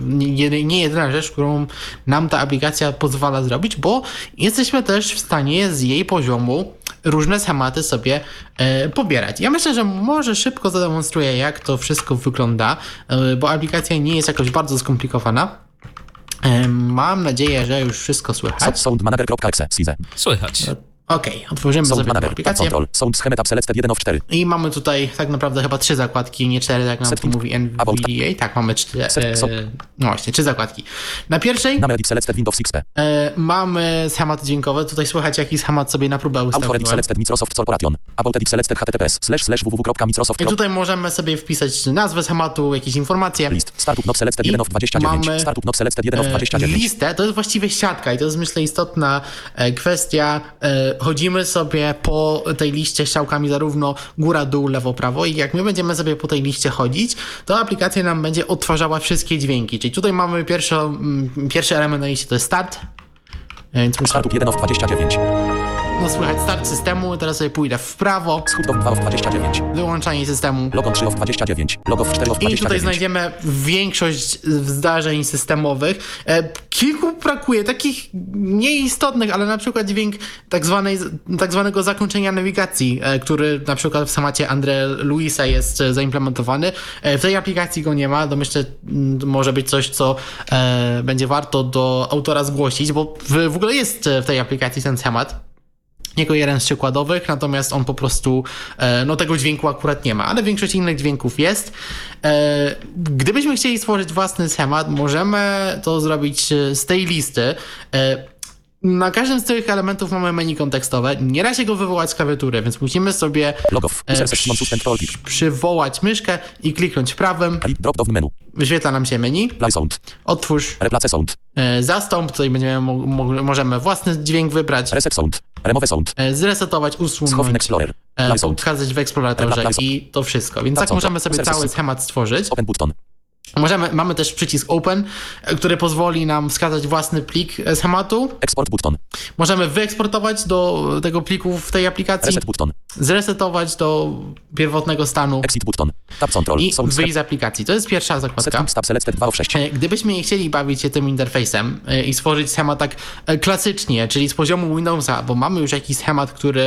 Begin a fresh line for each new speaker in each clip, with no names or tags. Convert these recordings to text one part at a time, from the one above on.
nie jedyna rzecz, którą nam ta aplikacja pozwala zrobić, bo jesteśmy też w stanie z jej poziomu różne schematy sobie pobierać. Ja myślę, że może szybko zademonstruję, jak to wszystko wygląda, bo aplikacja nie jest jakoś bardzo skomplikowana. Mam nadzieję, że już wszystko słychać.
Soundmanager.exe.
Słychać.
Okej, otworzymy sobie tę aplikację.
Sound Scheme Tab Selected 1 of 4.
I mamy tutaj tak naprawdę chyba 3 zakładki, nie 4, jak nam to mówi NVDA. Tak, mamy 4, no właśnie, 3 zakładki. Na pierwszej
Selected Windows XP.
mamy schematy dźwiękowe. Tutaj słychać, jaki schemat sobie na próbę ustawiłem.
Selected Microsoft Corporation. About Edit Selected https://www.microsoft.
I tutaj możemy sobie wpisać nazwę schematu, jakieś informacje.
List. Startup Not Selected 1 of 29. Startup Not Selected 1 of 29.
Listę, to jest właściwie siatka i to jest, myślę, istotna kwestia. Chodzimy sobie po tej liście strzałkami zarówno góra, dół, lewo, prawo i jak my będziemy sobie po tej liście chodzić, to aplikacja nam będzie odtwarzała wszystkie dźwięki. Czyli tutaj mamy pierwszy element na liście, to jest start. Więc
Startup 1 of 29.
No słychać start systemu, teraz sobie pójdę w prawo.
Schód 2 of 29.
Wyłączanie systemu.
Logon 3 of 29. Logo 4 of 29.
I tutaj znajdziemy większość zdarzeń systemowych. Kilku brakuje, takich nieistotnych, ale na przykład dźwięk tak zwanego zakończenia nawigacji, który na przykład w schemacie Andre Luisa jest zaimplementowany. W tej aplikacji go nie ma, to myślę, może być coś, co będzie warto do autora zgłosić, bo w ogóle jest w tej aplikacji ten schemat. Jako jeden z przykładowych, natomiast on po prostu tego dźwięku akurat nie ma, ale większość innych dźwięków jest. Gdybyśmy chcieli stworzyć własny schemat, możemy to zrobić z tej listy. Na każdym z tych elementów mamy menu kontekstowe. Nie da się go wywołać z klawiatury, więc musimy sobie przywołać myszkę i kliknąć prawym. Wyświetla nam się menu. Otwórz. Zastąp. Tutaj możemy własny dźwięk wybrać.
Reset sound. Remove sound.
Zresetować, usunąć. Pokazać w eksploratorze i to wszystko. Więc tak możemy sobie cały schemat stworzyć.
Open button.
Mamy też przycisk Open, który pozwoli nam wskazać własny plik schematu.
Export button.
Możemy wyeksportować do tego pliku w tej aplikacji.
Reset button.
Zresetować do pierwotnego stanu.
Exit button. Tab control.
I wyjść z aplikacji. To jest pierwsza zakładka.
Tab selected 2 of 6.
Gdybyśmy nie chcieli bawić się tym interfejsem i stworzyć schemat tak klasycznie, czyli z poziomu Windowsa, bo mamy już jakiś schemat,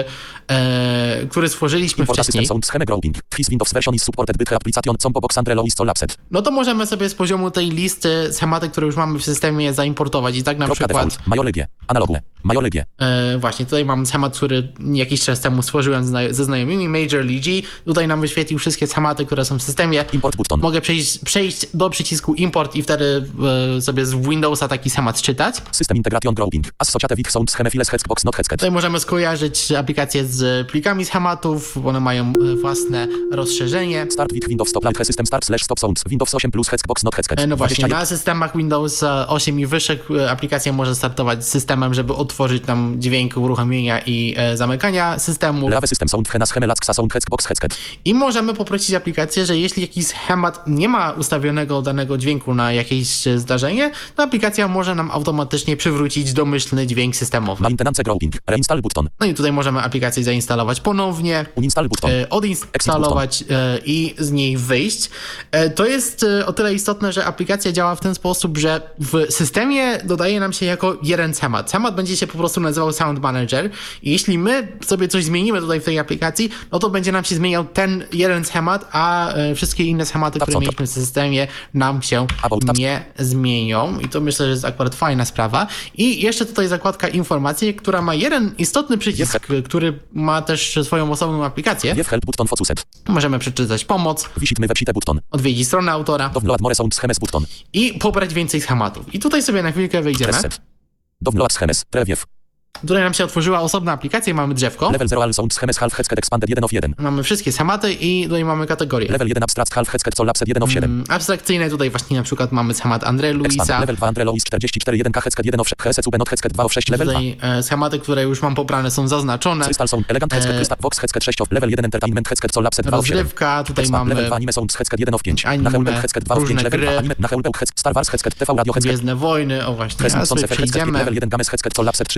który stworzyliśmy wcześniej.
Sound scheme grouping. This Windows version is supported by application combo box Andre Luis collapsed.
No to możemy sobie z poziomu tej listy schematy, które już mamy w systemie, zaimportować i tak na przykład...
Majorlegie. Analogne. Majorlegie.
Właśnie, tutaj mam schemat, który jakiś czas temu stworzyłem ze znajomymi, Major League. Tutaj nam wyświetlił wszystkie schematy, które są w systemie.
Import button.
Mogę przejść do przycisku Import i wtedy sobie z Windowsa taki schemat czytać.
System Integration Grouping. Associated with Sound Scheme Files Hexbox Not Hexed.
Tutaj możemy skojarzyć aplikacje z plikami schematów, bo one mają własne rozszerzenie.
Start with Windows Stop Like System Start / Stop Sounds. Windows 8 plus Hexbox Not Hexed.
No właśnie, na systemach Windows 8 i wyższych aplikacja może startować z systemem, żeby otworzyć nam dźwięk uruchomienia i zamykania systemu.
Lewe system sound Hena Scheme Lacksa Sound Hexbox Hexed.
I możemy poprosić aplikację, że jeśli jakiś schemat nie ma ustawionego danego dźwięku na jakieś zdarzenie, to aplikacja może nam automatycznie przywrócić domyślny dźwięk systemowy.
Maintenance Grouping. Reinstall button.
No i tutaj możemy aplikację zainstalować ponownie,
uninstall button.
odinstalować i z niej wyjść. To jest o tyle istotne, że aplikacja działa w ten sposób, że w systemie dodaje nam się jako jeden schemat. Schemat będzie się po prostu nazywał Sound Manager i jeśli my sobie coś zmienimy tutaj w tej aplikacji, no to będzie nam się zmieniał ten jeden schemat, a wszystkie inne schematy, które mieliśmy w systemie, nam się nie zmienią i to myślę, że jest akurat fajna sprawa. I jeszcze tutaj zakładka informacje, która ma jeden istotny przycisk, który ma też swoją osobną aplikację.
Help button focused.
Możemy przeczytać pomoc, odwiedzić stronę autora
download more sound schemes button
i pobrać więcej schematów. I tutaj sobie na chwilkę wejdziemy.
Download schemes, preview.
Tutaj nam się otworzyła osobna aplikacja i mamy drzewko.
Level 0 all sound schemes half hexed expanded 1 of 1.
Mamy wszystkie schematy i tutaj mamy kategorie.
Level 1 abstract half hexed collapsed 1 of 7.
Abstrakcyjne tutaj właśnie na przykład mamy schemat Andre Luisa.
Level 2 Andre Luis 44 1 hexed 1 of 6. Hexed not hexed 2 of 6 level 2.
Tutaj schematy, które już mam pobrane, są zaznaczone.
Crystal sound elegant hexed crystal vox hexed 6 of level 1 entertainment hexed collapsed 2 of 7.
Rozrywka, tutaj mamy
level 2 anime sound hexed 1 of 5.
Anime, różne gry,
Star Wars hexed TV radio hexed.
Gwiezdne Wojny, o właśnie, teraz sobie przejdziemy.
Level 1 games hexed collapsed 3 of 7.
Na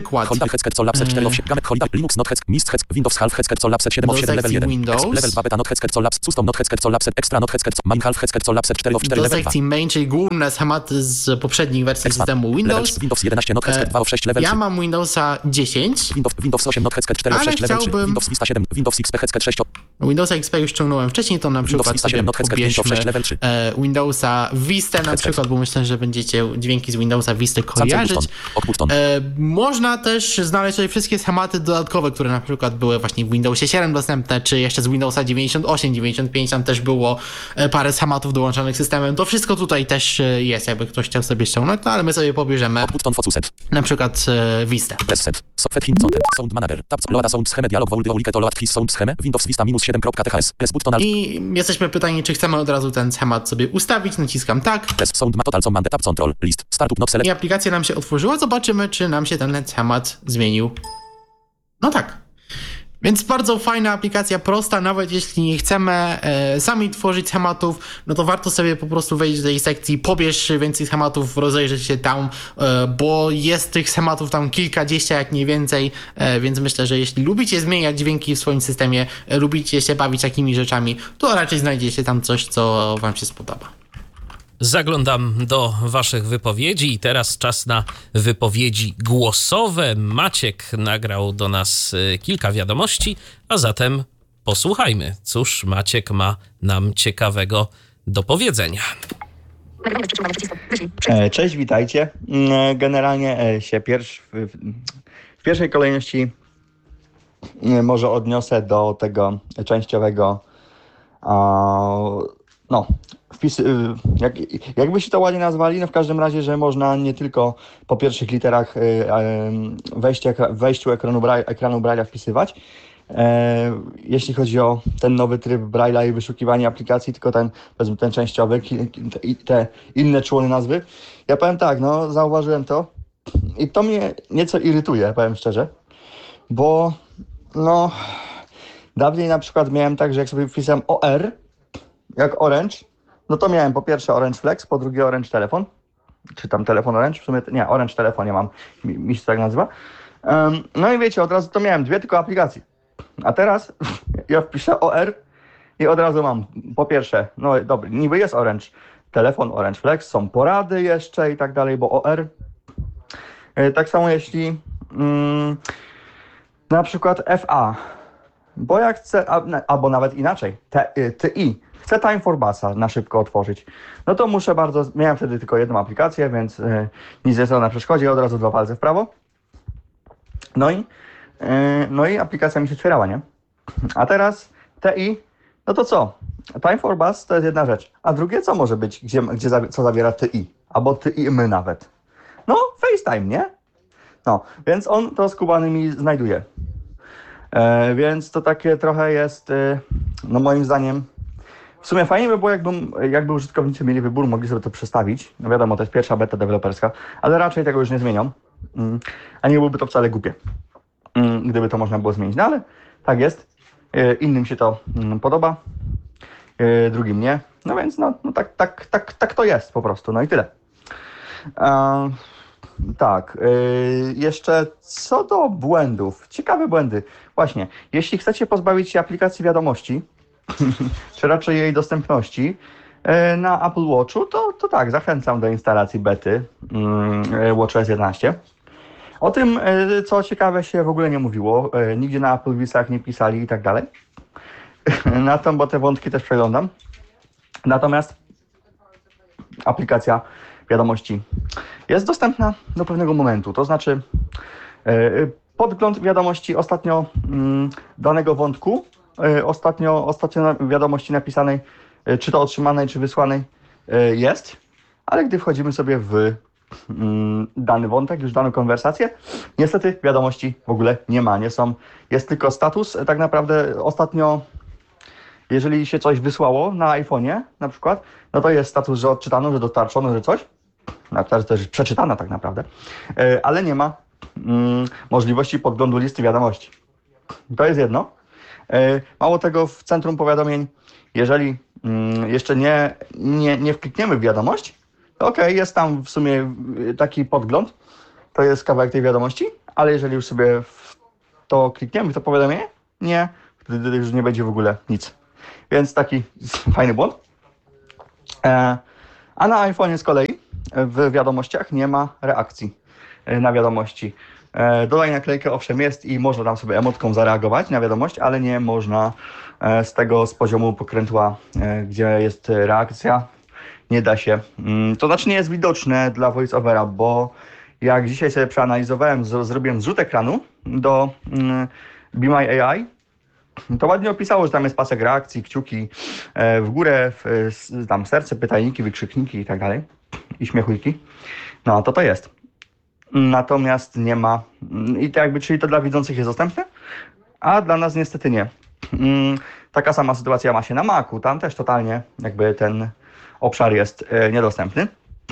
przykład
Holiday Head Console Labs 4 of 7. Gamek Holiday Linux Not Head Mist Head Windows Half Head Console Labs 7 of 7 level 1.
Windows,
Level 2 Beta Not Head Console Labs Custom Not Head Console Labs Extra Not Head Console Main Half Head Console Labs 4 of 4
do
level 2.
sekcji main, czyli główne schematy z poprzednich wersji systemu Windows.
Windows 11 Not Head 2 of 6 level 3.
Ja mam Windowsa 10.
Windows 8 Not Head 4 of 6 level 3. Windows Vista 7 Windows XP Head 6.
Windowsa XP już ściągnąłem wcześniej, to na przykład sobie pobierzmy Windowsa Vista na przykład, bo myślę, że będziecie dźwięki z Windowsa Vista kojarzyć. Można też znaleźć tutaj wszystkie schematy dodatkowe, które na przykład były właśnie w Windowsie 7 dostępne, czy jeszcze z Windowsa 98, 95, tam też było parę schematów dołączonych systemem. To wszystko tutaj też jest, jakby ktoś chciał sobie ściągnąć, no ale my sobie pobierzemy na przykład Vista.
Sound Manager, Tab Loada Sound Scheme Dialog Audio Ulike Load His Sound Scheme Windows Vista -7.ths Press button Alt.
I jesteśmy pytani, czy chcemy od razu ten schemat sobie ustawić, naciskam tak.
Press Sound Ma Total Command Tab Control List Startup Not Select.
I aplikacja nam się otworzyła, zobaczymy, czy nam się ten schemat zmienił. No tak. Więc bardzo fajna aplikacja, prosta, nawet jeśli nie chcemy sami tworzyć schematów, no to warto sobie po prostu wejść do tej sekcji, pobierz więcej schematów, rozejrzeć się tam, bo jest tych schematów tam kilkadziesiąt, jak nie więcej, więc myślę, że jeśli lubicie zmieniać dźwięki w swoim systemie, lubicie się bawić takimi rzeczami, to raczej znajdziecie tam coś, co wam się spodoba.
Zaglądam do waszych wypowiedzi i teraz czas na wypowiedzi głosowe. Maciek nagrał do nas kilka wiadomości, a zatem posłuchajmy, cóż Maciek ma nam ciekawego do powiedzenia.
Cześć, witajcie. Generalnie się w pierwszej kolejności może odniosę do tego częściowego jakbyście to ładnie nazwali, no w każdym razie, że można nie tylko po pierwszych literach wejściu ekranu Braille'a wpisywać, jeśli chodzi o ten nowy tryb Braille'a i wyszukiwanie aplikacji, tylko ten częściowy i te inne człony nazwy. Ja powiem tak, no zauważyłem to i to mnie nieco irytuje, powiem szczerze, bo no dawniej na przykład miałem tak, że jak sobie wpisałem OR, jak Orange, no to miałem po pierwsze Orange Flex, po drugie Orange Telefon, czy tam Telefon Orange, w sumie nie, Orange Telefon nie mam, mi się tak nazywa. No i wiecie, od razu to miałem dwie tylko aplikacje. A teraz ja wpiszę OR i od razu mam po pierwsze, no dobry, niby jest Orange Telefon, Orange Flex, są porady jeszcze i tak dalej, bo OR. Tak samo jeśli na przykład FA, bo jak chcę, albo nawet inaczej, TI, chcę Time for Bassa na szybko otworzyć, no to muszę miałem wtedy tylko jedną aplikację, więc nic nie stoi na przeszkodzie, od razu 2 palce w prawo. No i aplikacja mi się otwierała, nie? A teraz TI, no to co? Time for Bass to jest jedna rzecz, a drugie co może być, co zawiera TI, albo TI-my nawet? No FaceTime, nie? No, więc on to skubany mi znajduje. Więc to takie trochę jest, no moim zdaniem, w sumie fajnie by było, jakby użytkownicy mieli wybór, mogli sobie to przestawić. No wiadomo, to jest pierwsza beta deweloperska, ale raczej tego już nie zmienią. A nie byłoby to wcale głupie, gdyby to można było zmienić. No ale tak jest. Innym się to podoba, drugim nie. No więc tak to jest po prostu. No i tyle. Tak, jeszcze co do błędów, ciekawe błędy. Właśnie, jeśli chcecie pozbawić się aplikacji wiadomości, czy raczej jej dostępności na Apple Watchu, to tak, zachęcam do instalacji bety WatchOS 11. O tym, co ciekawe, się w ogóle nie mówiło, nigdzie na Apple Visach nie pisali i tak dalej. Na to, bo te wątki też przeglądam. Natomiast aplikacja wiadomości jest dostępna do pewnego momentu, to znaczy podgląd wiadomości ostatnio danego wątku, ostatnio wiadomości napisanej, czy to otrzymanej, czy wysłanej jest, ale gdy wchodzimy sobie w dany wątek, już daną konwersację, niestety wiadomości w ogóle nie ma, nie są, jest tylko status. Tak naprawdę ostatnio, jeżeli się coś wysłało na iPhone'ie na przykład, no to jest status, że odczytano, że dostarczono, że coś, że to jest przeczytana tak naprawdę, ale nie ma możliwości podglądu listy wiadomości. To jest jedno. Mało tego, w centrum powiadomień, jeżeli jeszcze nie wklikniemy w wiadomość, to okej, jest tam w sumie taki podgląd, to jest kawałek tej wiadomości, ale jeżeli już sobie w to klikniemy, w to powiadomienie, nie, wtedy już nie będzie w ogóle nic. Więc taki fajny błąd. A na iPhone'ie z kolei w wiadomościach nie ma reakcji na wiadomości. Dodaj naklejkę, owszem jest i można tam sobie emotką zareagować na wiadomość, ale nie można z poziomu pokrętła, gdzie jest reakcja, nie da się. To znaczy nie jest widoczne dla VoiceOvera, bo jak dzisiaj sobie przeanalizowałem, zrobiłem zrzut ekranu do Be My AI, to ładnie opisało, że tam jest pasek reakcji, kciuki w górę, tam serce, pytajniki, wykrzykniki i tak dalej, i śmiechujki. No to jest. Natomiast nie ma, i to jakby, czyli to dla widzących jest dostępne, a dla nas niestety nie. Taka sama sytuacja ma się na Macu, tam też totalnie jakby ten obszar jest niedostępny.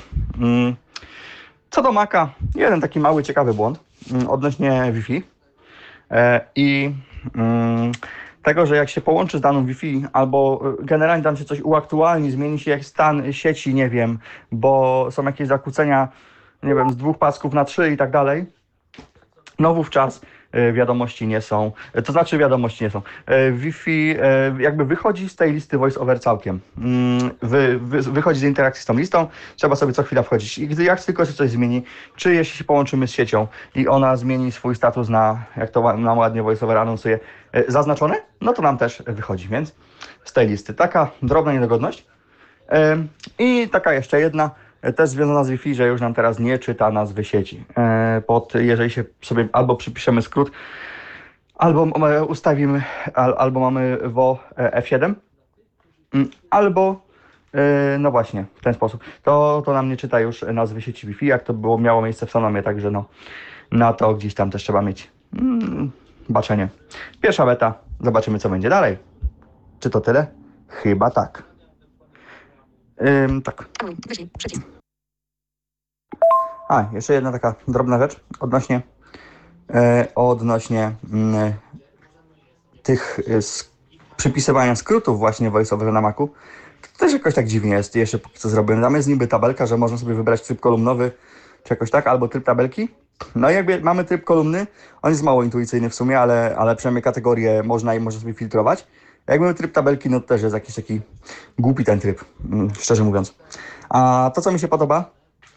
Co do Maca, jeden taki mały, ciekawy błąd odnośnie Wi-Fi i tego, że jak się połączy z daną Wi-Fi albo generalnie tam się coś uaktualni, zmieni się jak stan sieci, nie wiem, bo są jakieś zakłócenia, nie wiem, z 2 pasków na 3 i tak dalej, no wówczas wiadomości nie są, to znaczy wiadomości nie są. Wi-Fi jakby wychodzi z tej listy VoiceOver całkiem. Wychodzi z interakcji z tą listą, trzeba sobie co chwila wchodzić. I jak tylko się coś zmieni, czy jeśli się połączymy z siecią i ona zmieni swój status na, jak to nam ładnie VoiceOver anonsuje, zaznaczony, no to nam też wychodzi, więc z tej listy. Taka drobna niedogodność. I taka jeszcze jedna, też związana z Wi-Fi, że już nam teraz nie czyta nazwy sieci. Jeżeli się sobie albo przypiszemy skrót, albo ustawimy, albo mamy WO F7, albo no właśnie, w ten sposób. To nam nie czyta już nazwy sieci Wi-Fi, jak to miało miejsce w Sonomie, także no na to gdzieś tam też trzeba mieć baczenie. Pierwsza beta, zobaczymy co będzie dalej. Czy to tyle? Chyba tak. Tak. A, jeszcze jedna taka drobna rzecz odnośnie tych przypisywania skrótów właśnie VoiceOver na Macu. To też jakoś tak dziwnie jest, jeszcze póki co zrobiłem. Tam jest niby tabelka, że można sobie wybrać tryb kolumnowy, czy jakoś tak, albo tryb tabelki. No i jakby mamy tryb kolumny, on jest mało intuicyjny w sumie, ale przynajmniej kategorie można sobie filtrować. Jak mamy tryb tabelki, no to też jest jakiś taki głupi ten tryb, szczerze mówiąc. A to, co mi się podoba,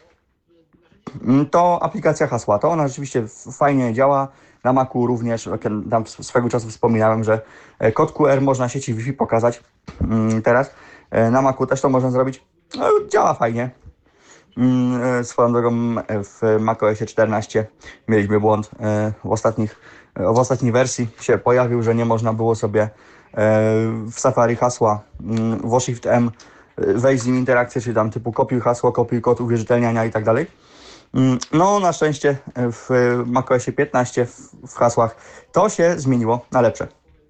to aplikacja hasła. To ona rzeczywiście fajnie działa. Na Macu również, tam swego czasu wspominałem, że kod QR można sieci Wi-Fi pokazać teraz. Na Macu też to można zrobić. No, działa fajnie. Swoją drogą w macOSie 14 mieliśmy błąd. W ostatniej wersji się pojawił, że nie można było sobie w Safari hasła w Shift M wejść z nim interakcję, czyli tam typu kopiuj hasło, kopiuj kod uwierzytelniania i tak dalej. No na szczęście w macOSie 15 w hasłach to się zmieniło na lepsze.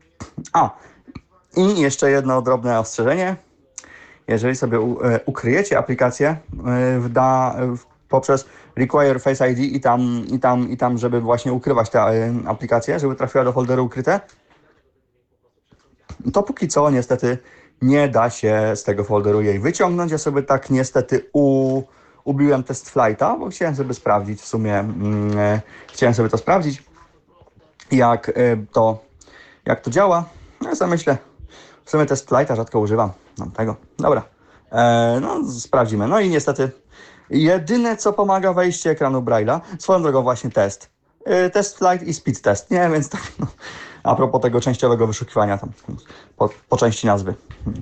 I jeszcze jedno drobne ostrzeżenie. Jeżeli sobie ukryjecie aplikację poprzez Require Face ID i tam, żeby właśnie ukrywać tę aplikację, żeby trafiła do folderu ukryte, to póki co niestety nie da się z tego folderu jej wyciągnąć. Ja sobie tak niestety ubiłem test flighta, bo chciałem sobie sprawdzić w sumie, jak to działa. No ja sobie myślę, w sumie test flighta rzadko używam. Tego. Dobra. No sprawdzimy. No i niestety jedyne co pomaga wejście ekranu Braille'a, swoją drogą właśnie test. Test flight i speed test, nie? Więc tak, no, a propos tego częściowego wyszukiwania tam po części nazwy.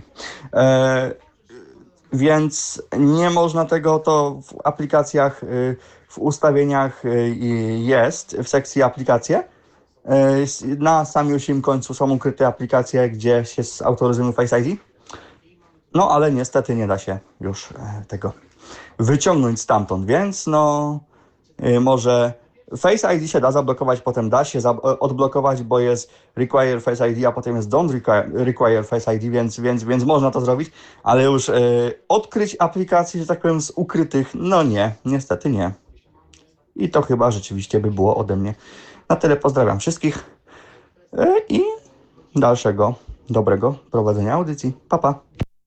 Więc nie można tego, to w aplikacjach, w ustawieniach jest, w sekcji aplikacje. Na samym końcu są ukryte aplikacje, gdzie się autoryzujemy Face ID. No ale niestety nie da się już tego wyciągnąć stamtąd, więc no może Face ID się da zablokować, potem da się odblokować, bo jest Require Face ID, a potem jest Don't Require Face ID, więc można to zrobić, ale już odkryć aplikację, że tak powiem, z ukrytych, no nie, niestety nie. I to chyba rzeczywiście by było ode mnie na tyle. Pozdrawiam wszystkich i dalszego dobrego prowadzenia audycji. Pa, pa.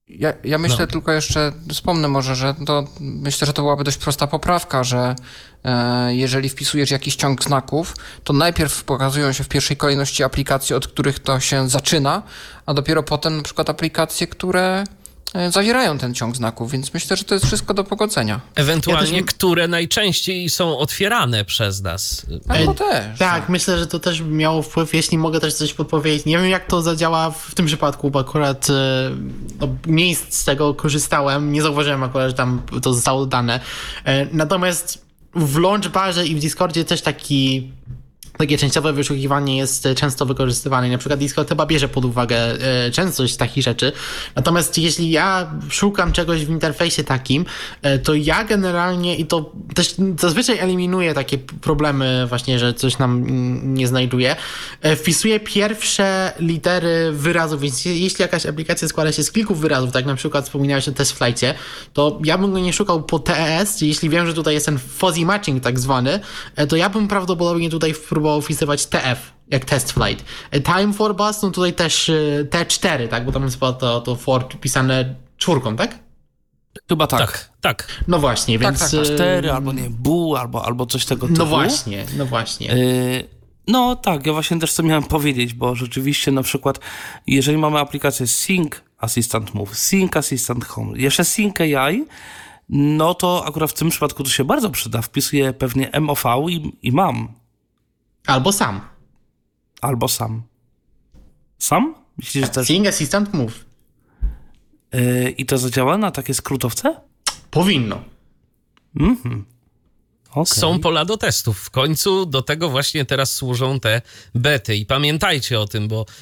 Ja myślę tylko jeszcze, wspomnę może, że myślę, że to byłaby dość prosta poprawka, że jeżeli wpisujesz jakiś ciąg znaków, to najpierw pokazują się w pierwszej kolejności aplikacje, od których to się zaczyna, a dopiero potem na przykład aplikacje, które zawierają ten ciąg znaków, więc myślę, że to jest wszystko do pogodzenia.
Ewentualnie, które najczęściej są otwierane przez nas.
Albo też.
Tak, myślę, że to też miało wpływ, jeśli mogę też coś podpowiedzieć. Nie wiem, jak to zadziała w tym przypadku, bo akurat miejsc z tego korzystałem, nie zauważyłem akurat, że tam to zostało dodane. Natomiast w Launchbarze i w Discordzie też takie częściowe wyszukiwanie jest często wykorzystywane. Na przykład Discord chyba bierze pod uwagę częstość takich rzeczy. Natomiast jeśli ja szukam czegoś w interfejsie takim, to ja generalnie, i to też zazwyczaj eliminuję takie problemy właśnie, że coś nam nie znajduje, wpisuję pierwsze litery wyrazów, więc jeśli jakaś aplikacja składa się z kilku wyrazów, tak na przykład wspominałeś o TestFlightie, to ja bym go nie szukał po TES, jeśli wiem, że tutaj jest ten fuzzy matching tak zwany, to ja bym prawdopodobnie tutaj próbował wpisywać TF, jak test flight. Time for bus, no tutaj też T4, tak? Bo tam jest to for pisane czwórką, tak?
Chyba tak.
Tak.
No właśnie, więc...
Tak, 4, albo nie, bu, albo coś tego typu.
No właśnie.
No tak, ja właśnie też co miałem powiedzieć, bo rzeczywiście na przykład, jeżeli mamy aplikację Sync Assistant Move, Sync Assistant Home, jeszcze Sync AI, no to akurat w tym przypadku to się bardzo przyda. Wpisuję pewnie MOV i mam.
Albo sam.
Albo sam. Sam? Myślisz, że też...
Sync Assistant Move.
I to zadziała na takie skrótowce?
Powinno.
Okay.
Są pola do testów. W końcu do tego właśnie teraz służą te bety. I pamiętajcie o tym, bo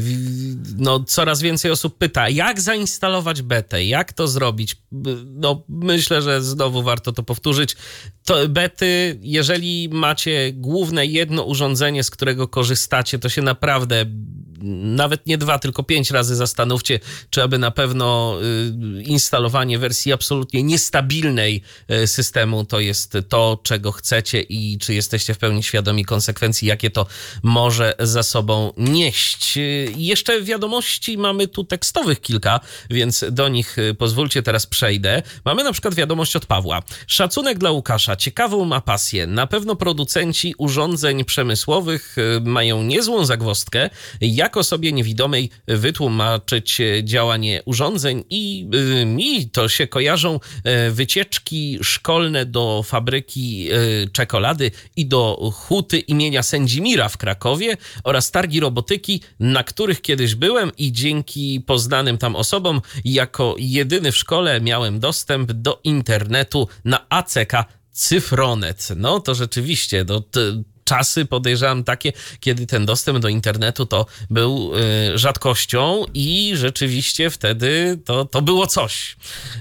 coraz więcej osób pyta, jak zainstalować betę, jak to zrobić. No, myślę, że znowu warto to powtórzyć. To bety, jeżeli macie główne jedno urządzenie, z którego korzystacie, to się naprawdę nawet nie 2, tylko 5 razy zastanówcie, czy aby na pewno instalowanie wersji absolutnie niestabilnej systemu to jest to, czego chcecie i czy jesteście w pełni świadomi konsekwencji, jakie to może za sobą nieść. Jeszcze wiadomości mamy tu tekstowych kilka, więc do nich pozwólcie teraz przejdę. Mamy na przykład wiadomość od Pawła. Szacunek dla Łukasza, ciekawą ma pasję. Na pewno producenci urządzeń przemysłowych mają niezłą zagwozdkę, jak osobie niewidomej wytłumaczyć działanie urządzeń i mi to się kojarzą wycieczki szkolne do fabryki czekolady i do huty imienia Sędzimira w Krakowie oraz targi robotyki, na których kiedyś byłem i dzięki poznanym tam osobom jako jedyny w szkole miałem dostęp do internetu na ACK Cyfronet. No to rzeczywiście, czasy podejrzewam takie, kiedy ten dostęp do internetu to był rzadkością i rzeczywiście wtedy to było coś.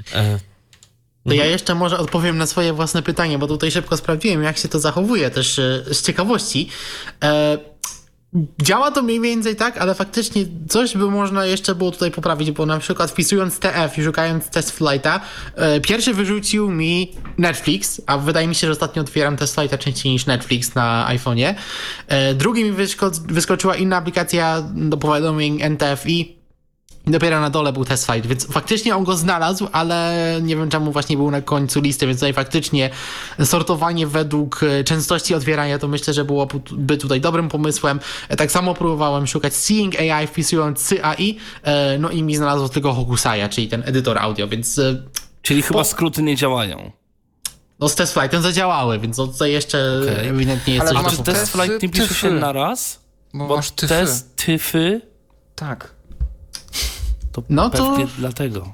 To ja jeszcze może odpowiem na swoje własne pytanie, bo tutaj szybko sprawdziłem, jak się to zachowuje też z ciekawości. Działa to mniej więcej tak, ale faktycznie coś by można jeszcze było tutaj poprawić, bo na przykład wpisując TF i szukając Test Flighta, pierwszy wyrzucił mi Netflix, a wydaje mi się, że ostatnio otwieram Test Flighta częściej niż Netflix na iPhone'ie. Drugi mi wyskoczyła inna aplikacja do powiadomień NTFI. I dopiero na dole był Test Flight, więc faktycznie on go znalazł, ale nie wiem czemu właśnie był na końcu listy, więc tutaj faktycznie sortowanie według częstości otwierania to myślę, że byłoby tutaj dobrym pomysłem. Tak samo próbowałem szukać Seeing AI wpisując CAI, no i mi znalazło tylko Hokusaya, czyli ten edytor audio, więc...
Czyli chyba skróty nie działają.
No z Test Flightem zadziałały, więc tutaj jeszcze ewidentnie jest
ale
coś...
A czy Test Flight nie pisze się na raz?
Bo masz tyfy.
Test, tyfy...
Tak.
To pewnie dlatego.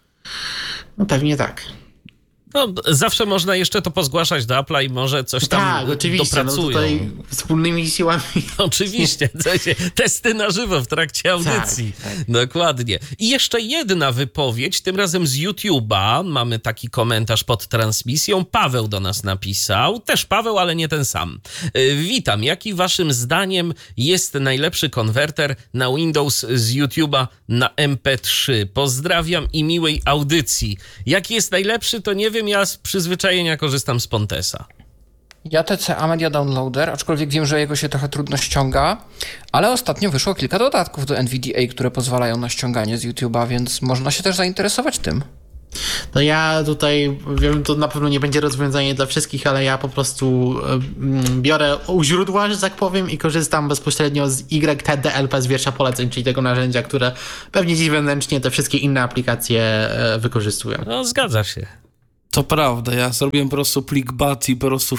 No pewnie tak.
No, zawsze można jeszcze to pozgłaszać do Apple'a i może coś tam
tak, oczywiście,
dopracują.
no tutaj wspólnymi siłami.
Oczywiście, testy na żywo w trakcie audycji. Tak. Dokładnie. I jeszcze jedna wypowiedź, tym razem z YouTube'a. Mamy taki komentarz pod transmisją. Paweł do nas napisał. Też Paweł, ale nie ten sam. Witam. Jaki waszym zdaniem jest najlepszy konwerter na Windows z YouTube'a na MP3? Pozdrawiam i miłej audycji. Jaki jest najlepszy, to nie wiem. Ja z przyzwyczajenia korzystam z Pontesa.
Ja TCA Media Downloader, aczkolwiek wiem, że jego się trochę trudno ściąga, ale ostatnio wyszło kilka dodatków do NVDA, które pozwalają na ściąganie z YouTube'a, więc można się też zainteresować tym.
No ja tutaj wiem, to na pewno nie będzie rozwiązanie dla wszystkich, ale ja po prostu biorę u źródła, że tak powiem, i korzystam bezpośrednio z YTDLP z wiersza poleceń, czyli tego narzędzia, które pewnie dziś wewnętrznie te wszystkie inne aplikacje wykorzystują.
No, zgadza się.
To prawda, ja zrobiłem po prostu plik BAT i po prostu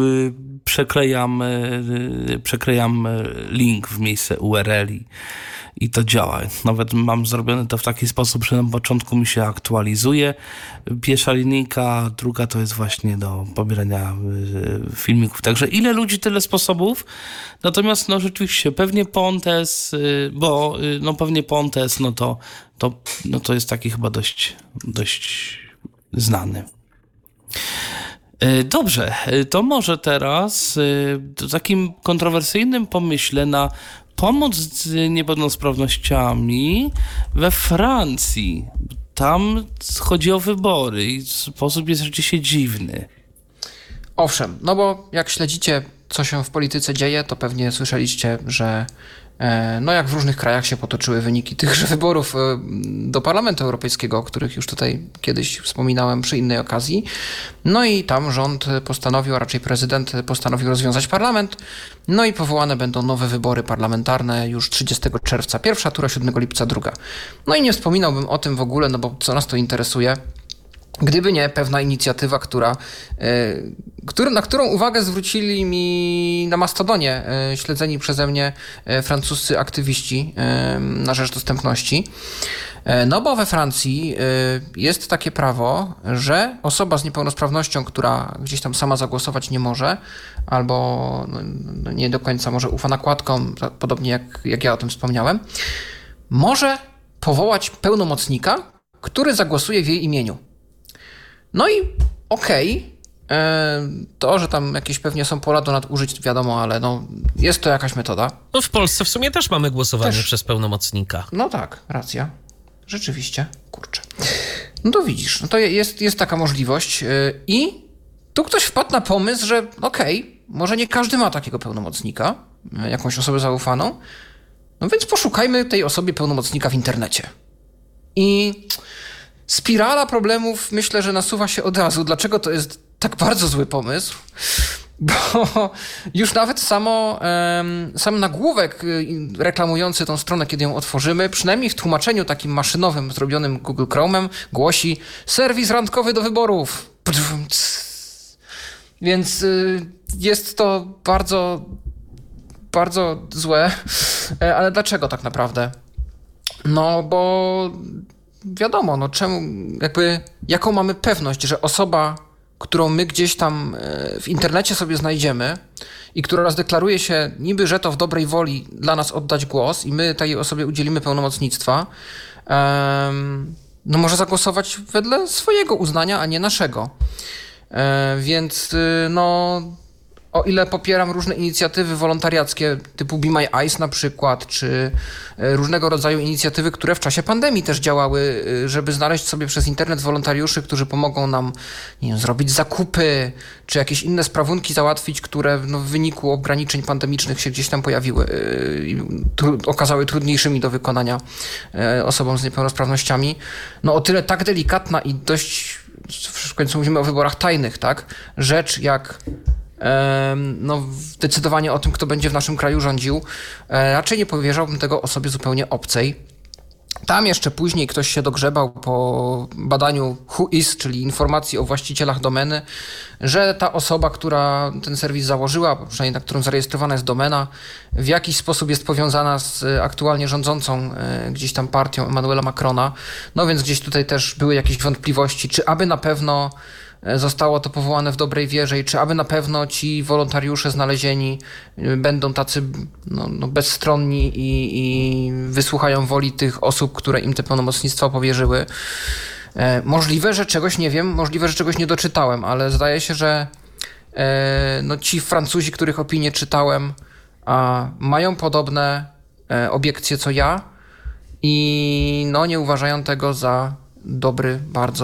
przeklejam link w miejsce URL i to działa. Nawet mam zrobione to w taki sposób, że na początku mi się aktualizuje pierwsza linijka, druga to jest właśnie do pobierania filmików. Także ile ludzi, tyle sposobów. Natomiast no rzeczywiście pewnie Pontes, pewnie Pontes, to jest taki chyba dość znany. Dobrze, to może teraz takim kontrowersyjnym pomyśle na pomoc z niepełnosprawnościami we Francji. Tam chodzi o wybory i sposób jest rzeczywiście dziwny.
Owszem, no bo jak śledzicie, co się w polityce dzieje, to pewnie słyszeliście, że no jak w różnych krajach się potoczyły wyniki tychże wyborów do Parlamentu Europejskiego, o których już tutaj kiedyś wspominałem przy innej okazji. No i tam rząd postanowił, a raczej prezydent postanowił rozwiązać parlament. No i powołane będą nowe wybory parlamentarne już 30 czerwca. Pierwsza tura, 7 lipca druga. No i nie wspominałbym o tym w ogóle, no bo co nas to interesuje. Gdyby nie pewna inicjatywa, na którą uwagę zwrócili mi na Mastodonie śledzeni przeze mnie francuscy aktywiści na rzecz dostępności. No bo we Francji jest takie prawo, że osoba z niepełnosprawnością, która gdzieś tam sama zagłosować nie może, albo nie do końca może ufa nakładkom, podobnie jak ja o tym wspomniałem, może powołać pełnomocnika, który zagłosuje w jej imieniu. No i to, że tam jakieś pewnie są pola do nadużyć, wiadomo, ale no jest to jakaś metoda.
No w Polsce w sumie też mamy głosowanie przez pełnomocnika.
No tak, racja. Rzeczywiście, kurczę. No to widzisz, no to jest taka możliwość i tu ktoś wpadł na pomysł, że może nie każdy ma takiego pełnomocnika, jakąś osobę zaufaną, no więc poszukajmy tej osobie pełnomocnika w internecie. I spirala problemów myślę, że nasuwa się od razu. Dlaczego to jest tak bardzo zły pomysł? Bo już nawet sam nagłówek reklamujący tą stronę, kiedy ją otworzymy, przynajmniej w tłumaczeniu takim maszynowym zrobionym Google Chrome'em, głosi serwis randkowy do wyborów. Więc jest to bardzo, bardzo złe. Ale dlaczego tak naprawdę? No bo wiadomo, no czemu, jaką mamy pewność, że osoba, którą my gdzieś tam w internecie sobie znajdziemy i która zdeklaruje się niby, że to w dobrej woli dla nas oddać głos i my tej osobie udzielimy pełnomocnictwa, no może zagłosować wedle swojego uznania, a nie naszego. Więc no o ile popieram różne inicjatywy wolontariackie typu Be My Eyes na przykład, czy różnego rodzaju inicjatywy, które w czasie pandemii też działały, żeby znaleźć sobie przez internet wolontariuszy, którzy pomogą nam, nie wiem, zrobić zakupy, czy jakieś inne sprawunki załatwić, które w wyniku ograniczeń pandemicznych się gdzieś tam pojawiły i okazały trudniejszymi do wykonania osobom z niepełnosprawnościami. No o tyle tak delikatna i dość, w końcu mówimy o wyborach tajnych, tak? Rzecz jak no, decydowanie o tym, kto będzie w naszym kraju rządził, raczej nie powierzałbym tego osobie zupełnie obcej. Tam jeszcze później ktoś się dogrzebał po badaniu Whois, czyli informacji o właścicielach domeny, że ta osoba, która ten serwis założyła, przynajmniej na którą zarejestrowana jest domena, w jakiś sposób jest powiązana z aktualnie rządzącą gdzieś tam partią Emmanuela Macrona. No więc gdzieś tutaj też były jakieś wątpliwości, czy aby na pewno zostało to powołane w dobrej wierze i czy aby na pewno ci wolontariusze znalezieni będą tacy bezstronni i wysłuchają woli tych osób, które im te pełnomocnictwa powierzyły. Możliwe, że czegoś nie wiem, możliwe, że czegoś nie doczytałem, ale zdaje się, że ci Francuzi, których opinie czytałem, mają podobne obiekcje co ja i nie uważają tego za dobry bardzo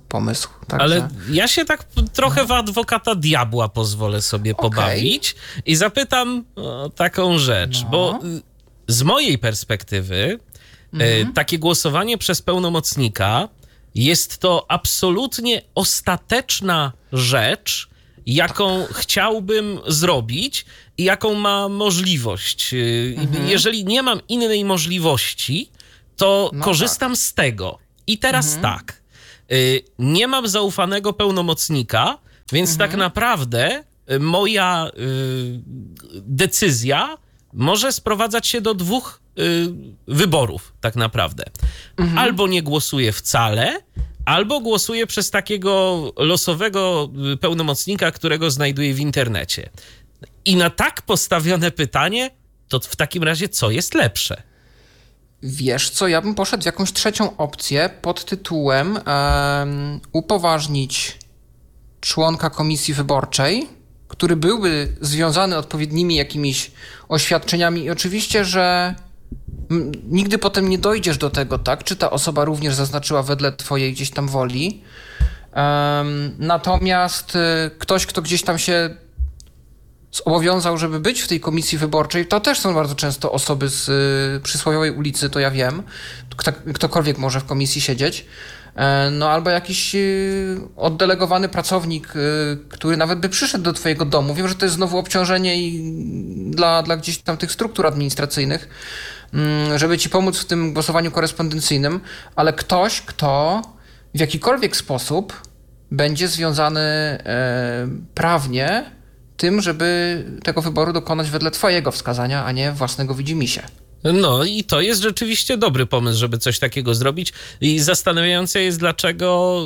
pomysł. Także...
Ale ja się tak trochę w adwokata diabła pozwolę sobie pobawić i zapytam o taką rzecz, bo z mojej perspektywy takie głosowanie przez pełnomocnika jest to absolutnie ostateczna rzecz, jaką chciałbym zrobić i jaką mam możliwość. Jeżeli nie mam innej możliwości, to korzystam z tego. I teraz tak, nie mam zaufanego pełnomocnika, więc tak naprawdę moja decyzja może sprowadzać się do dwóch wyborów tak naprawdę. Albo nie głosuję wcale, albo głosuję przez takiego losowego pełnomocnika, którego znajduję w internecie. I na tak postawione pytanie, to w takim razie co jest lepsze?
Wiesz co, ja bym poszedł w jakąś trzecią opcję pod tytułem upoważnić członka komisji wyborczej, który byłby związany odpowiednimi jakimiś oświadczeniami i oczywiście, że nigdy potem nie dojdziesz do tego, tak? Czy ta osoba również zaznaczyła wedle twojej gdzieś tam woli. Natomiast ktoś, kto gdzieś tam się zobowiązał, żeby być w tej komisji wyborczej, to też są bardzo często osoby z przysłowiowej ulicy, to ja wiem. Ktokolwiek może w komisji siedzieć. No albo jakiś oddelegowany pracownik, który nawet by przyszedł do twojego domu. Wiem, że to jest znowu obciążenie i dla gdzieś tam tych struktur administracyjnych, żeby ci pomóc w tym głosowaniu korespondencyjnym, ale ktoś, kto w jakikolwiek sposób będzie związany prawnie tym, żeby tego wyboru dokonać wedle twojego wskazania, a nie własnego widzimisię.
No i to jest rzeczywiście dobry pomysł, żeby coś takiego zrobić i zastanawiające jest, dlaczego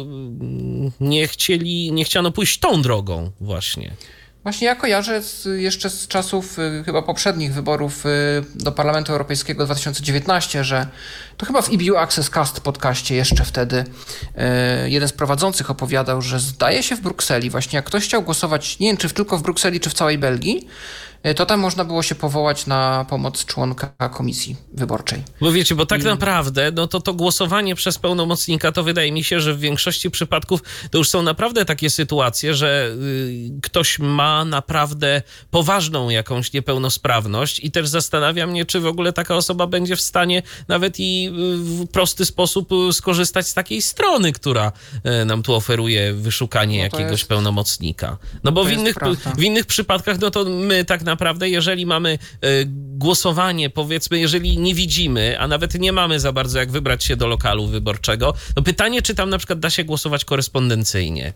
nie chciano pójść tą drogą właśnie.
Właśnie ja kojarzę jeszcze z czasów chyba poprzednich wyborów do Parlamentu Europejskiego 2019, że to chyba w EBU Access Cast podcaście jeszcze wtedy jeden z prowadzących opowiadał, że zdaje się w Brukseli, właśnie jak ktoś chciał głosować, nie wiem czy tylko w Brukseli, czy w całej Belgii, to tam można było się powołać na pomoc członka komisji wyborczej.
Bo wiecie, bo tak naprawdę no to głosowanie przez pełnomocnika, to wydaje mi się, że w większości przypadków to już są naprawdę takie sytuacje, że ktoś ma naprawdę poważną jakąś niepełnosprawność i też zastanawia mnie, czy w ogóle taka osoba będzie w stanie nawet i w prosty sposób skorzystać z takiej strony, która nam tu oferuje wyszukanie jakiegoś pełnomocnika. No bo w innych przypadkach, no to my tak naprawdę, jeżeli mamy głosowanie, powiedzmy, jeżeli nie widzimy, a nawet nie mamy za bardzo jak wybrać się do lokalu wyborczego, no pytanie, czy tam na przykład da się głosować korespondencyjnie?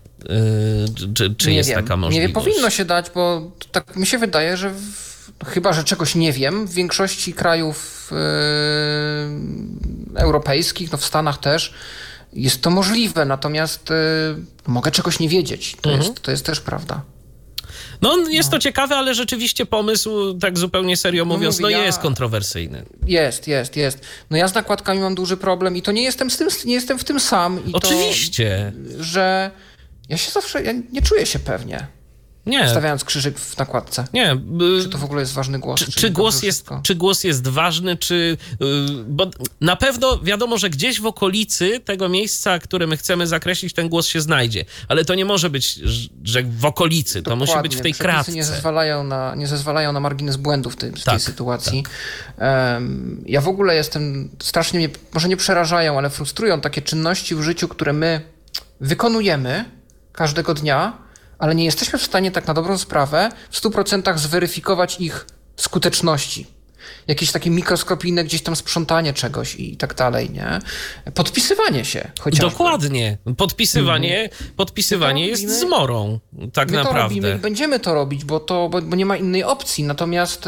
Czy jest taka możliwość?
Nie wiem, powinno się dać, bo tak mi się wydaje, że chyba, że czegoś nie wiem, w większości krajów europejskich, no w Stanach też, jest to możliwe, natomiast mogę czegoś nie wiedzieć. To jest też prawda.
No, jest to ciekawe, ale rzeczywiście pomysł, tak zupełnie serio mówiąc, jest kontrowersyjny.
Jest. No ja z nakładkami mam duży problem i to nie jestem w tym sam. I
oczywiście.
To, że ja nie czuję się pewnie.
Nie.
Stawiając krzyżyk w nakładce.
Nie.
Czy to w ogóle jest ważny głos?
Czy głos jest ważny, bo na pewno wiadomo, że gdzieś w okolicy tego miejsca, które my chcemy zakreślić, ten głos się znajdzie. Ale to nie może być, że w okolicy. To musi być w tej kratce.
Nie zezwalają na margines błędów w tej sytuacji. Tak. Ja w ogóle jestem, strasznie mnie, może nie przerażają, ale frustrują takie czynności w życiu, które my wykonujemy każdego dnia, ale nie jesteśmy w stanie tak na dobrą sprawę w 100% zweryfikować ich skuteczności. Jakieś takie mikroskopijne gdzieś tam sprzątanie czegoś i tak dalej, nie? Podpisywanie się chociażby.
Dokładnie. Podpisywanie jest zmorą, tak naprawdę.
My to robimy i będziemy to robić, bo nie ma innej opcji. Natomiast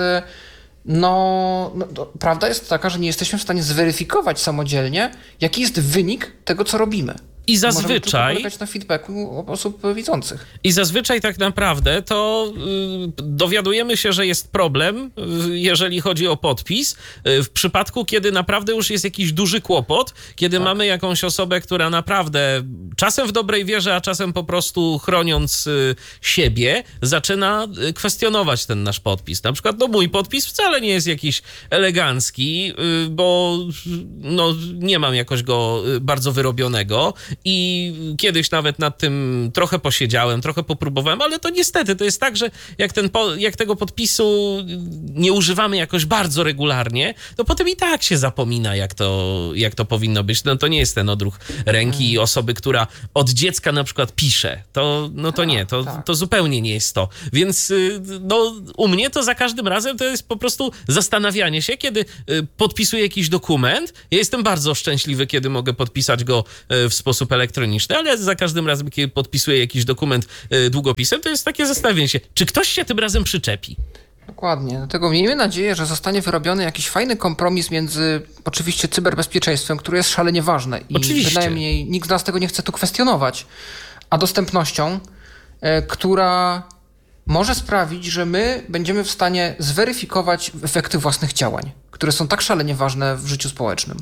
prawda jest taka, że nie jesteśmy w stanie zweryfikować samodzielnie, jaki jest wynik tego, co robimy.
I zazwyczaj
możemy polegać na feedbacku osób widzących.
I zazwyczaj tak naprawdę to dowiadujemy się, że jest problem, jeżeli chodzi o podpis, w przypadku, kiedy naprawdę już jest jakiś duży kłopot, kiedy mamy jakąś osobę, która naprawdę czasem w dobrej wierze, a czasem po prostu chroniąc siebie, zaczyna kwestionować ten nasz podpis. Na przykład mój podpis wcale nie jest jakiś elegancki, bo nie mam jakoś go bardzo wyrobionego i kiedyś nawet nad tym trochę posiedziałem, trochę popróbowałem, ale to niestety to jest tak, że jak tego podpisu nie używamy jakoś bardzo regularnie, to potem i tak się zapomina, jak to powinno być. No to nie jest ten odruch ręki osoby, która od dziecka na przykład pisze. To zupełnie nie jest to. Więc no, u mnie to za każdym razem to jest po prostu zastanawianie się, kiedy podpisuję jakiś dokument. Ja jestem bardzo szczęśliwy, kiedy mogę podpisać go w sposób elektroniczny, ale za każdym razem, kiedy podpisuję jakiś dokument długopisem, to jest takie zastanawianie się, czy ktoś się tym razem przyczepi.
Dokładnie. Dlatego miejmy nadzieję, że zostanie wyrobiony jakiś fajny kompromis między oczywiście cyberbezpieczeństwem, które jest szalenie ważne i
oczywiście.
Bynajmniej nikt z nas tego nie chce tu kwestionować, a dostępnością, która może sprawić, że my będziemy w stanie zweryfikować efekty własnych działań, które są tak szalenie ważne w życiu społecznym.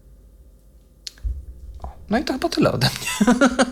No i to chyba tyle ode mnie.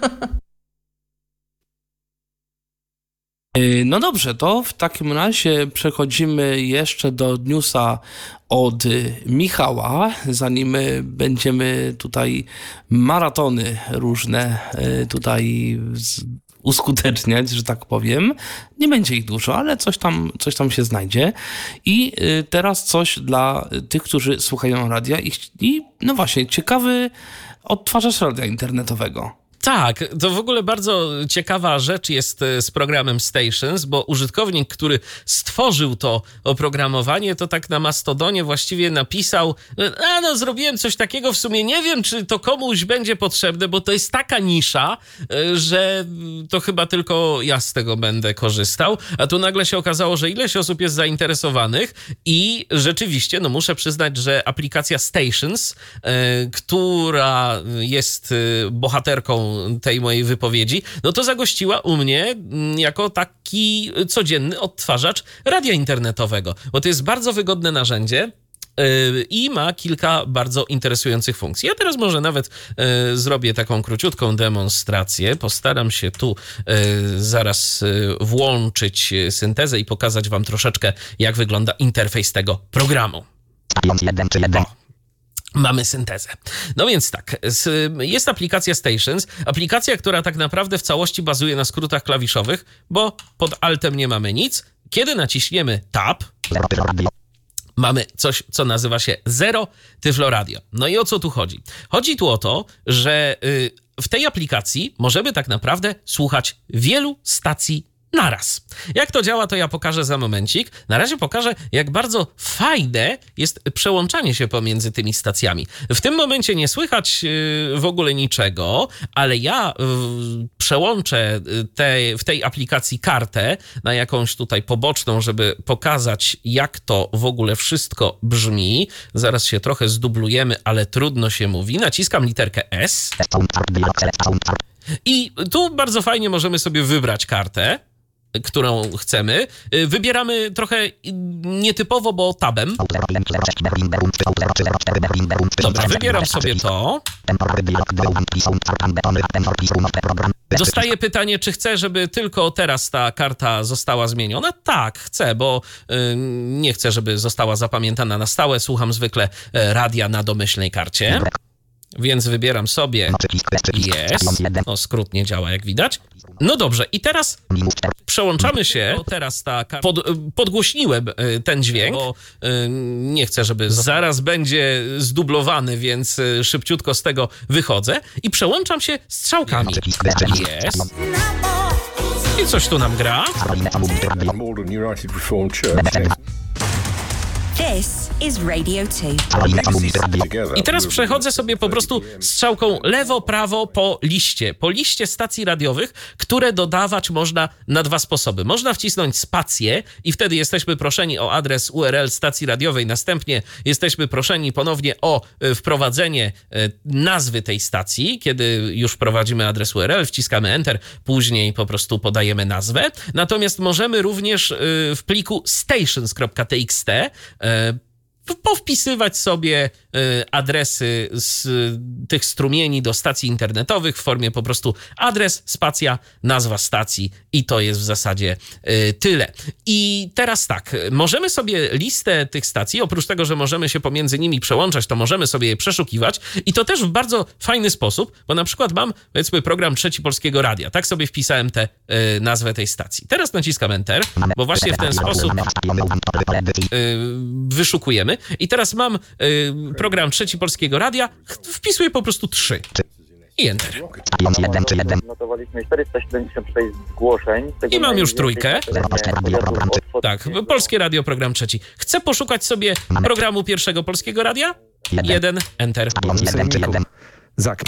No dobrze, to w takim razie przechodzimy jeszcze do newsa od Michała, zanim będziemy tutaj maratony różne tutaj uskuteczniać, że tak powiem. Nie będzie ich dużo, ale coś tam się znajdzie. I teraz coś dla tych, którzy słuchają radia i no właśnie, ciekawy odtwarzacz radia internetowego.
Tak, to w ogóle bardzo ciekawa rzecz jest z programem Stations, bo użytkownik, który stworzył to oprogramowanie, to tak na Mastodonie właściwie napisał, zrobiłem coś takiego, w sumie nie wiem, czy to komuś będzie potrzebne, bo to jest taka nisza, że to chyba tylko ja z tego będę korzystał, a tu nagle się okazało, że ileś osób jest zainteresowanych i rzeczywiście, no muszę przyznać, że aplikacja Stations, która jest bohaterką tej mojej wypowiedzi, no to zagościła u mnie jako taki codzienny odtwarzacz radia internetowego, bo to jest bardzo wygodne narzędzie i ma kilka bardzo interesujących funkcji. Ja teraz może nawet zrobię taką króciutką demonstrację. Postaram się tu zaraz włączyć syntezę i pokazać wam troszeczkę, jak wygląda interfejs tego programu. Mamy syntezę. No więc tak, jest aplikacja Stations, aplikacja, która tak naprawdę w całości bazuje na skrótach klawiszowych, bo pod Altem nie mamy nic. Kiedy naciśniemy Tab, mamy coś, co nazywa się Zero Tyflo Radio. No i o co tu chodzi? Chodzi tu o to, że w tej aplikacji możemy tak naprawdę słuchać wielu stacji naraz. Jak to działa, to ja pokażę za momencik. Na razie pokażę, jak bardzo fajne jest przełączanie się pomiędzy tymi stacjami. W tym momencie nie słychać w ogóle niczego, ale ja przełączę w tej aplikacji kartę na jakąś tutaj poboczną, żeby pokazać, jak to w ogóle wszystko brzmi. Zaraz się trochę zdublujemy, ale trudno się mówi. Naciskam literkę S. I tu bardzo fajnie możemy sobie wybrać kartę, którą chcemy. Wybieramy trochę nietypowo, bo tabem. Dobra, wybieram sobie to. Dostaję pytanie, czy chcę, żeby tylko teraz ta karta została zmieniona? Tak, chcę, bo nie chcę, żeby została zapamiętana na stałe. Słucham zwykle radia na domyślnej karcie. Więc wybieram sobie Yes. No, skrót nie działa, jak widać. No dobrze, i teraz przełączamy się. Teraz podgłośniłem ten dźwięk, bo nie chcę, żeby zaraz będzie zdublowany, więc szybciutko z tego wychodzę i przełączam się strzałkami. Yes. I coś tu nam gra.
This is Radio 2.
I teraz przechodzę sobie po prostu strzałką lewo, prawo po liście stacji radiowych, które dodawać można na dwa sposoby. Można wcisnąć spację i wtedy jesteśmy proszeni o adres URL stacji radiowej. Następnie jesteśmy proszeni ponownie o wprowadzenie nazwy tej stacji. Kiedy już wprowadzimy adres URL, wciskamy Enter, później po prostu podajemy nazwę. Natomiast możemy również w pliku stations.txt powpisywać sobie adresy z tych strumieni do stacji internetowych w formie po prostu adres, spacja, nazwa stacji i to jest w zasadzie tyle. I teraz tak, możemy sobie listę tych stacji, oprócz tego, że możemy się pomiędzy nimi przełączać, to możemy sobie je przeszukiwać i to też w bardzo fajny sposób, bo na przykład mam, powiedzmy, program Trzeci Polskiego Radia. Tak sobie wpisałem nazwę tej stacji. Teraz naciskam Enter, bo właśnie w ten sposób wyszukujemy. I teraz mam program Trzeci Polskiego Radia, wpisuję po prostu 3 i Enter.
Notowaliśmy 476 zgłoszeń.
I mam już 3. Tak, Polskie Radio, program trzeci. Chcę poszukać sobie programu Pierwszego Polskiego Radia? 1, Enter.